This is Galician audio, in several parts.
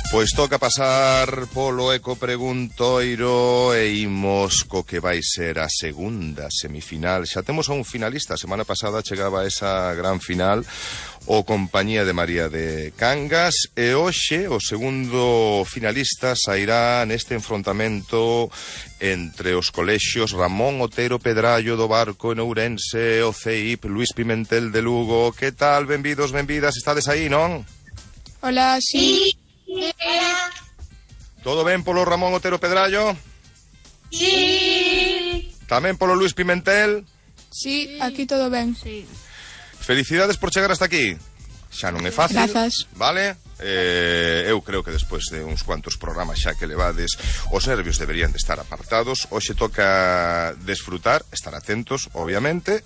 Pois toca pasar polo ecopreguntoiro e imos co que vai ser a segunda semifinal. Xa temos a un finalista, a semana pasada chegaba esa gran final o Compañía de María de Cangas e hoxe o segundo finalista sairá neste enfrontamento entre os colexios Ramón Otero Pedrallo do Barco en Ourense, o CEIP Luís Pimentel de Lugo. Que tal? Benvidos, benvidas, estades aí, non? Hola, sí. Todo ben polo Ramón Otero Pedrallo? Sí. Tamén polo Luís Pimentel? Sí, aquí todo ben. Sí. Felicidades por chegar hasta aquí. Xa non é fácil. Grazas. Vale? Eu creo que despois de uns cuantos programas xa que levades, os nervios deberían de estar apartados. Hoxe toca desfrutar, estar atentos, obviamente.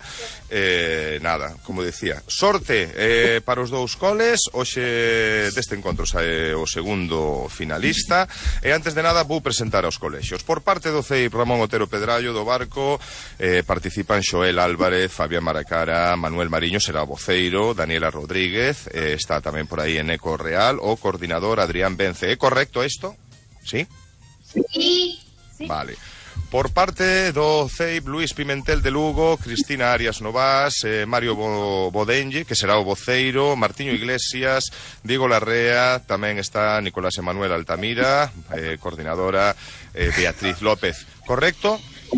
Nada, como decía, sorte para os dous coles. Hoxe deste encontro sae o segundo finalista. E antes de nada vou presentar aos colexios. Por parte do CEIP Ramón Otero Pedrallo do Barco participan Xoel Álvarez, Fabián Maracara, Manuel Mariño será o voceiro, Daniela Rodríguez, está tamén por aí en Eco Real o coordinador Adrián Vence. ¿É correcto isto? ¿Sí? Sí. Vale. Por parte do CEIP Luís Pimentel de Lugo, Cristina Arias Novás, Mario Bodenlle, que será o voceiro, Martiño Iglesias, Diego Larrea, tamén está Nicolás Emanuel Altamira, coordinadora Beatriz López. Correcto?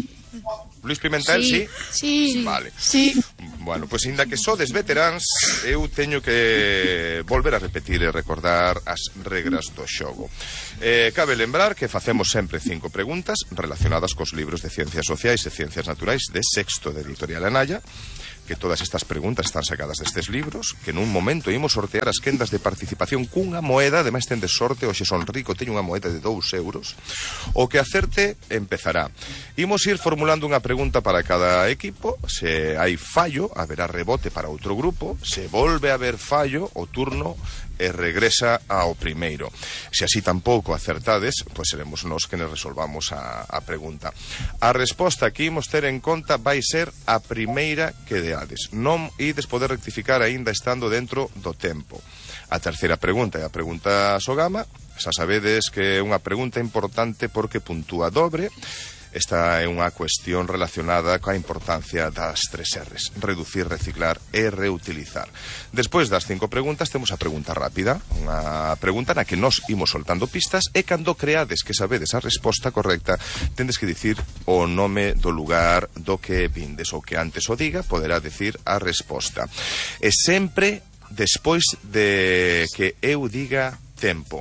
Luís Pimentel, sí? Sí. Vale. Sí. Bueno, pois inda que sodes veteráns, eu teño que volver a repetir e recordar as regras do xogo. Cabe lembrar que facemos sempre 5 preguntas relacionadas cos libros de Ciencias Sociais e Ciencias Naturais de sexto de Editorial Anaya, que todas estas preguntas están sacadas destes libros, que nun momento imos sortear as quendas de participación cunha moeda, ademais ten de sorte, hoxe son rico, teño unha moeda de 2 euros. O que acerte empezará. Imos ir formulando unha pregunta para cada equipo, se hai fallo, haberá rebote para outro grupo, se volve a haber fallo, o turno e regresa ao primeiro. Se así tampouco acertades, pois seremos nós que nos resolvamos a pregunta. A resposta que imos ter en conta vai ser a primeira que deades. Non ides poder rectificar aínda estando dentro do tempo. A terceira pregunta é a pregunta Sogama. Xa sabedes que é unha pregunta importante porque puntúa dobre. Esta é unha cuestión relacionada coa importancia das 3 R's: reducir, reciclar e reutilizar. Despois das 5 preguntas temos a pregunta rápida, unha pregunta na que nos imos soltando pistas e cando creades que sabedes a resposta correcta tendes que dicir o nome do lugar do que vindes, ou que antes o diga poderá dicir a resposta. E sempre despois de que eu diga tempo.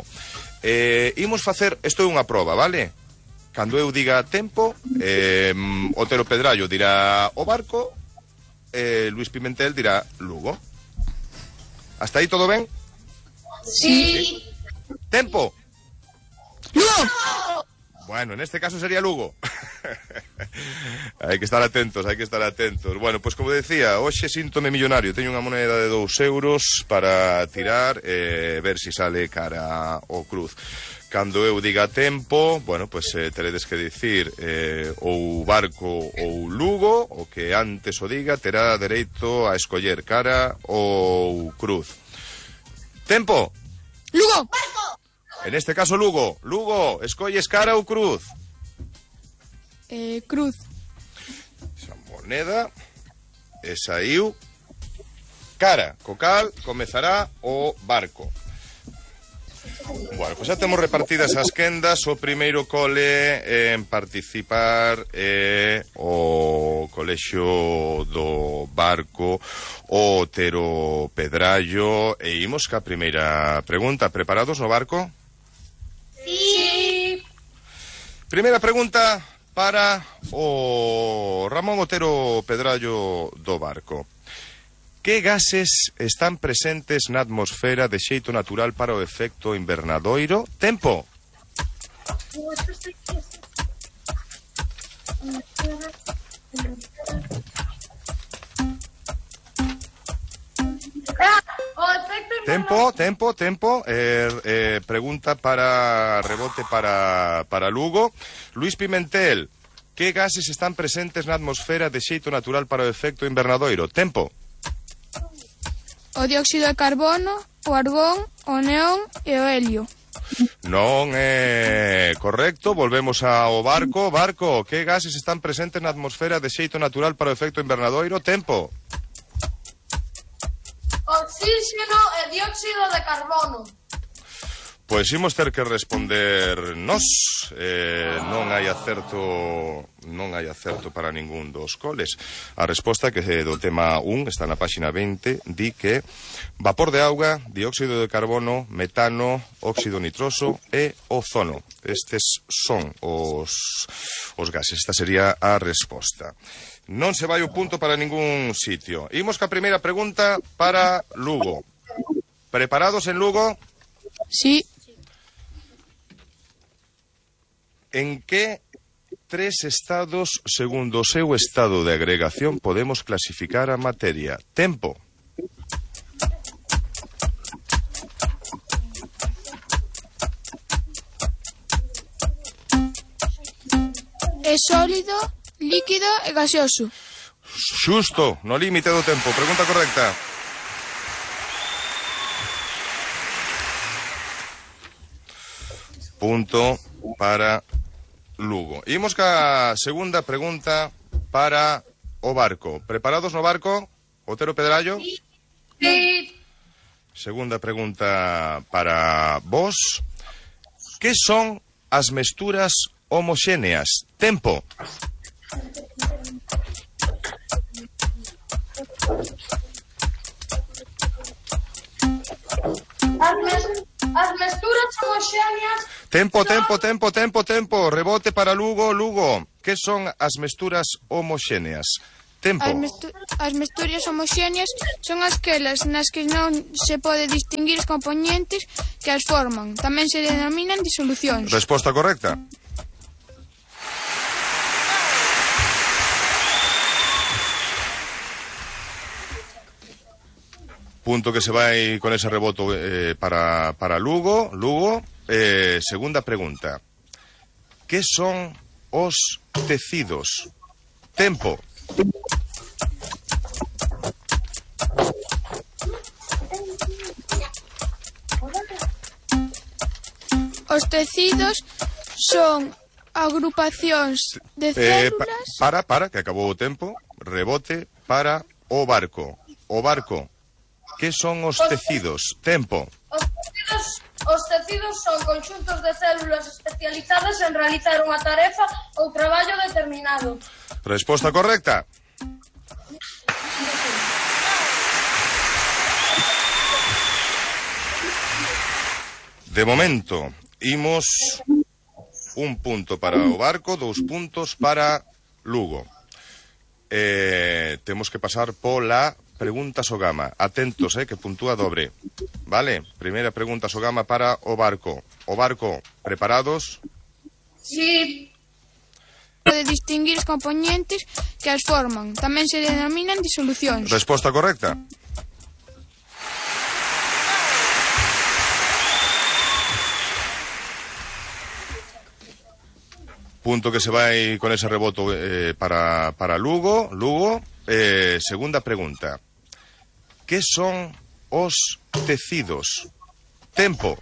Imos facer, isto é unha proba, vale? Cando eu diga tempo, Otero Pedrallo dirá o Barco, Luís Pimentel dirá Lugo. Hasta aí todo ben? Sí. Tempo. Lugo. Bueno, en este caso sería Lugo. Hai que estar atentos, hai que estar atentos. Bueno, pois como decía, hoxe síntome millonario. Teño unha moneda de 2 euros para tirar e ver se sale cara ao cruz. Cando eu diga tempo, bueno, pois teredes que dicir ou Barco ou Lugo, o que antes o diga terá dereito a escoller cara ou cruz. Tempo. Lugo. Barco. En este caso Lugo. Lugo, escolles cara ou cruz? Cruz. Esa moneda e saiu cara, co cal comezará o Barco. Bueno, pois xa temos repartidas as quendas. O primeiro cole en participar o colexio do Barco, o Otero Pedrallo. E imos ca primeira pregunta. Preparados no Barco? Sí. Primeira pregunta para o Ramón Otero Pedrallo do Barco. Que gases están presentes na atmosfera de xeito natural para o efecto invernadoiro? Tempo. Tempo. Pregunta para rebote para Lugo. Luís Pimentel, que gases están presentes na atmosfera de xeito natural para o efecto invernadoiro? Tempo. O dióxido de carbono, o argón, o neón e o helio. Non é correcto. Volvemos ao barco. Barco, que gases están presentes na atmosfera de xeito natural para o efecto invernadoiro? Tempo. Oxígeno e dióxido de carbono. Pois imos ter que responder nós. Non hai acerto para ningún dos coles. A resposta que do tema 1 está na páxina 20, di que vapor de auga, dióxido de carbono, metano, óxido nitroso e ozono. Estes son os gases. Esta sería a resposta. Non se vai o punto para ningún sitio. Imos ca primeira pregunta para Lugo. Preparados en Lugo? Sí. En que tres estados, segundo o seu estado de agregación, podemos clasificar a materia? Tempo. É sólido, líquido e gaseoso. Xusto, no límite do tempo. Pregunta correcta. Punto para Lugo. Imos ca segunda pregunta para o barco. Preparados no barco? Otero Pedrallo? Sí. Segunda pregunta para vos. Que son as mesturas homoxéneas? Tempo. As mesturas homoxéneas. Tempo. Rebote para Lugo. Lugo, que son as mesturas homoxéneas? Tempo. As mesturas homoxéneas son aquelas nas que non se pode distinguir os componentes que as forman. Tamén se denominan disolucións. Resposta correcta. Punto que se vai con ese reboto para Lugo. Lugo, segunda pregunta. Que son os tecidos? Tempo. Os tecidos son agrupacións de células. Para, que acabou o tempo. Rebote para o barco. O barco. Que son os tecidos? Tempo. Os tecidos son conxuntos de células especializadas en realizar unha tarefa ou traballo determinado. Resposta correcta. De momento, imos un punto para o barco, 2 puntos para Lugo. Temos que pasar pola pregunta Sogama. Atentos, que puntúa dobre. Vale? Primeira pregunta Sogama para o barco. O barco, preparados? Sí. Pode distinguir os componentes que as forman. Tamén se denominan disolucións. Resposta correcta. Punto que se vai con ese reboto para Lugo. Lugo, segunda pregunta. Que son os tecidos? Tempo.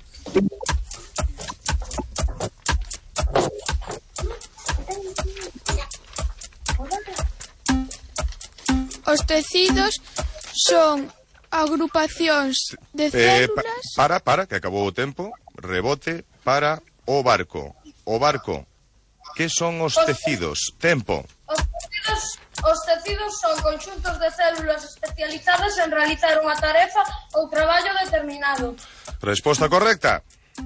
Os tecidos son agrupacións de células. Para, que acabou o tempo. Rebote para o barco. O barco. Que son os tecidos? Tempo. Os tecidos son conxuntos de células especializadas en realizar unha tarefa ou traballo determinado. Resposta correcta.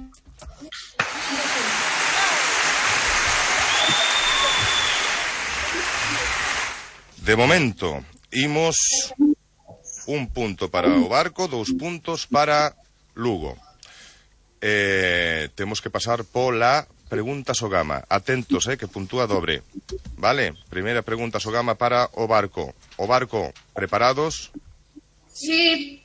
De momento, imos un punto para o barco, 2 puntos para Lugo. Temos que pasar pola pregunta Sogama. Atentos, que puntúa dobre. Vale? Primeira pregunta Sogama para o barco. O barco, preparados? Sí.